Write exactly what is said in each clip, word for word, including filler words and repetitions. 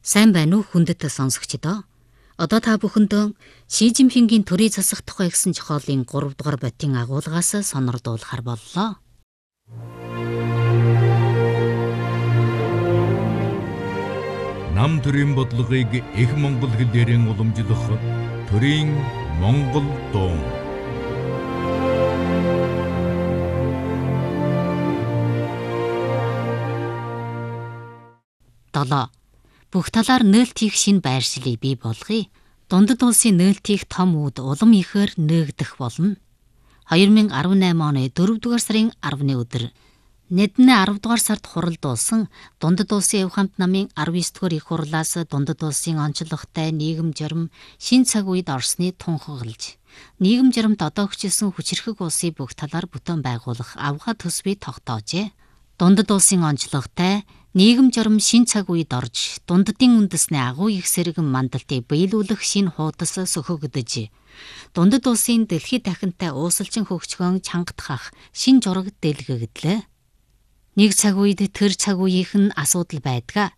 Сайн байна уу хүндэт сонсогчдоо? Одоо та бүхэндээ Ши Жинпингийн төрийг засах тухай гэсэн зохиолын гурав дугаар бодийн агуулгаас сонирдуулахар боллоо. Нам төрийн бодлогыг их монгол хэлээрэн уламжлах төрийн монгол дуу. долоо. Бүх талаар нээлт хийх шинэ байршлыг бий болгоё. Дундад улсын нээлт хийх том үүд улам ихээр нээгдэх болно. хоёр мянга арван eight оны дөрөвдүгээр сарын арваны өдөр Нэднэ аравдугаар сард хуралдуулсан Дундад улсын эв хамт намын арваннэгдүгээр их хурлаас Дундад улсын онцлогтой нийгэм журам шинэ цаг үед орсны тунхаглаж, нийгэм журамд одоо хүчилсэн хүчирхэг улсыг бүх талаар бүтээн байгуулах авгаа төсвийг тогтоожээ. Дундад улсын онцлогтой нийгэм журам шинэ цаг үед орж, дундадын үндэсний агуу их сэргэн мандалтыг биелүүлэх шинэ хуудас сөхөгдөж, Дундад улсын дэлхийд дахинтай уусалчин хөгжгөөн чангатгах шинэ жураг дэлгэгэдлээ. Нэг цаг үед тэр цаг үеийнх нь асуудал байдгаа.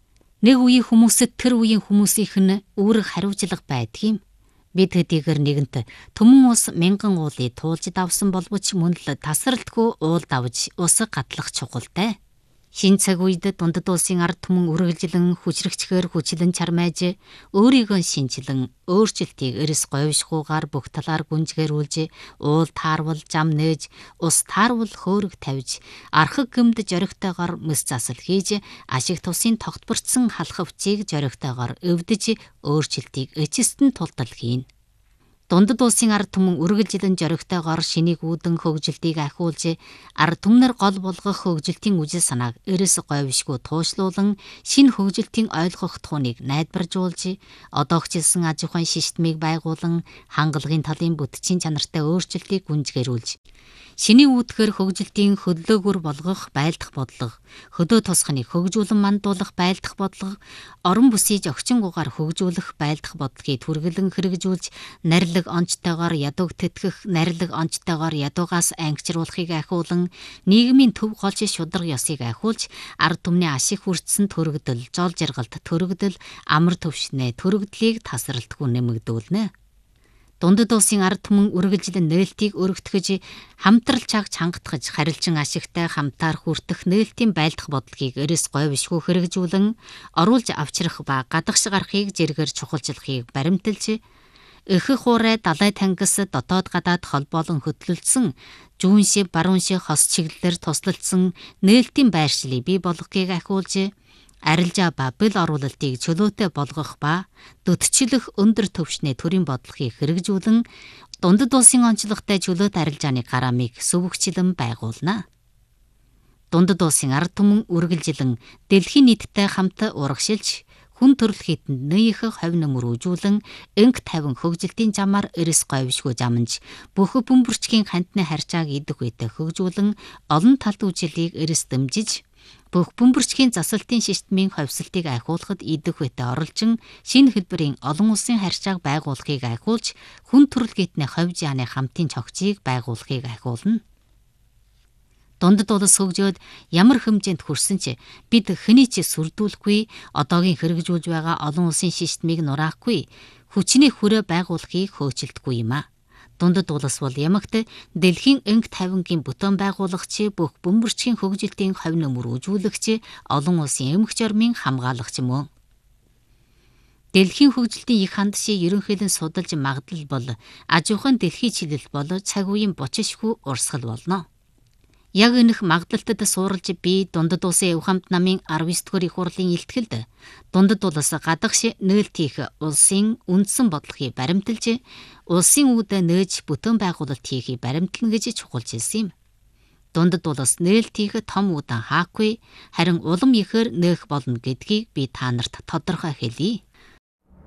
Нэг үеийн хүмүүсэд тэр үеийн хүмүүсийнх нь үүрэг хариуцлага байдгийм. Бид хэдийгээр нэгэнт төмөн ус мянган уулыг туулж давсан боловч мөн л тасралтгүй уул давж усыг гатлах чухалтай. Шинэ цаг үед Дундад улсын ард түмэн үргэлжлэн хүчрэгчгээр хүчлэн чармайж, өөрийгөө шинжилэн, өөрчлөлтийг эрс говьшгуугаар бүх талаар гүнзгээрүүлж, уул таарвал зам нээж, ус таарвал хөөрөг тавьж, архаг гэмд зоригтойгоор мэс засал хийж, ашиг тусын тогтворцсон халахвчийг зоригтойгоор өвдөж, өөрчлөлтийг эцэстэн тултал хийн. Дундад улсын ард түмэн үргэлжлэн зоригтойгоор шинийг үүдэн хөгжилтийг ахиулж, ард түмнэр гол болгох хөгжилтийн үжил санааг эрс говьшгүй туушлуулан, шинэ хөгжилтийн ойлгох тухныг найдваржуулж, одоогчилсан аж ахуйн системийг байгуулан, хангалагын талын бүтцийн чанартай өөрчлөлтийг гүнзгээрүүлж, шинийн үүдхээр хөгжилтийн хөдлөөгөр болгох байлдах бодлого, хөдөө тосхоныг хөгжүүлэн мандуулах байлдах бодлого, орон бүсийг огчингуугаар хөгжүүлэх байлдах бодлогыг түргэлэн хэрэгжүүлж, нарилэг онцтойгоор ядууг тэтгэх, нарилэг онцтойгоор ядуугаас ангичруулахыг ахиулан, нийгмийн төв голч шударга ёсыг ахиулж, ард түмний ашиг хүртсэн төрөгдөл, жол жаргалт төрөгдөл, амар төвшнээ төрөгдлийг тасралтгүй нэмэгдүүлнэ. Дундад улсын ард түмэн үргэлжлэн нээлтийг өргөтгөж, хамтрал чаг чангатгаж, харилцан ашигтай хамтаар хүртэх нээлтийн байлдах бодлогыг эрс говьшгүй хэрэгжүүлэн, оруулж авчрах ба гадагш гарахыг зэргээр чухалчлахыг баримталж, эхэх хуурай далай тангас дотоод гадаад холбоолон хөтлөлдсөн, зүүн шив баруун шив хос чиглэлээр туслалцсан нээлтийн байршлыг бий болгохыг ахиулж, арилжаа ба бэл оруулалтыг чөлөөтэй болгох ба дөтчлөх өндөр төвшний төрийн бодлогыг хэрэгжүүлэн, Дундад улсын онцлогтой чөлөөт арилжааны гараамыг сүвгчлэн байгуулна. Дундад улсын ард түмэн үргэлжлэн дэлхийн нийттэй хамт урагшилж, хүн төрөл хийтэнд нөөх ховь нөмөр үжүүлэн, энг тавин хөгжилтийн замаар эрс говьшгүй заманж, бүх бөмбөрчгийн хантны харьцааг идэх үедээ хөгжүүлэн, олон талт үжилийг эрс дэмжиж, бүх бөмбөрчгийн засалтын системийн ховьсолтыг ахиулахад идэх үедээ оролцсон, шинэ хэлбэрийн олон улсын харьцааг байгуулахыг ахиулж, хүн төрөл гитний ховь жааны хамтын цогцыг байгуулахыг ахиулна. Дундад улс хөгжөөд ямар хэмжээнд хүрсэн ч бид хэний ч сүрдүүлэхгүй, одоогийн хэрэгжүүлж байгаа олон улсын системийг нураахгүй, хүчний хүрээ байгуулахыг хөөцөлдөхгүй юм а. Дундад улс бол ямагт дэлхийн энг тавингийн бүтээн байгуулагч, бүх бөмбөрчгийн хөгжилтийн ховь нөмөр үжүүлэгч, олон улсын эмх журмын хамгаалагч мөн. Дэлхийн хөгжилтийн их хандшийг ерөнхийлөн судалж магадлал бол аж ахуйн дэлхийн чиглэл бол цаг үеийн бочишгүй урсгал болно. Яг энэх магадлалтад сууралж би Дундад улсын эв хамт намын арваннэгдүгээр их хурлын илтгэлд Дундад улс гадагш нээлт хийх улсын үндсэн бодлогыг баримталж, улсын үүдэ нээж бүтээн байгуулалт хийхийг баримтлана гэж чухалчилсан юм. Дундад улс нээлт хийх том үдэн хаахгүй, харин улам ихээр нээх болно гэдгийг би та нарт тодорхой хэлье.